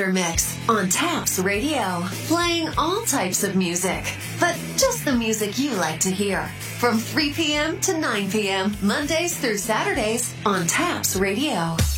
Water Mix on Taps Radio, playing all types of music, but just the music you like to hear. From 3 p.m. to 9 p.m., Mondays through Saturdays on Taps Radio.